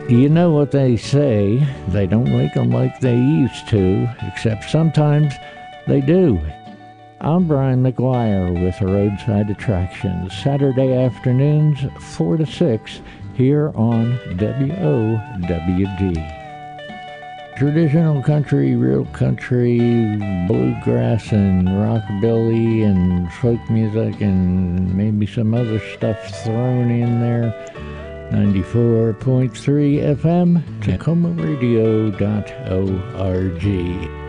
You know what they say, they don't make them like they used to, except sometimes they do. I'm Brian McGuire with Roadside Attractions, Saturday afternoons 4 to 6 here on WOWD. Traditional country, real country, bluegrass and rockabilly and folk music and maybe some other stuff thrown in there. 94.3 FM, TacomaRadio.org.